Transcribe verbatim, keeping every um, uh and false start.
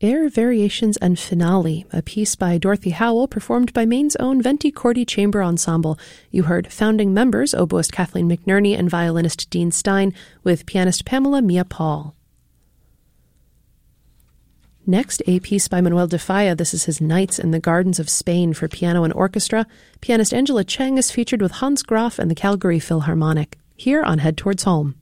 Air Variations and Finale, a piece by Dorothy Howell performed by Maine's own Venti Cordi Chamber Ensemble. You heard founding members, oboist Kathleen McNerney and violinist Dean Stein, with pianist Pamela Mia Paul. Next, a piece by Manuel de Falla. This is his Nights in the Gardens of Spain for piano and orchestra. Pianist Angela Cheng is featured with Hans Graf and the Calgary Philharmonic, here on Head Towards Home.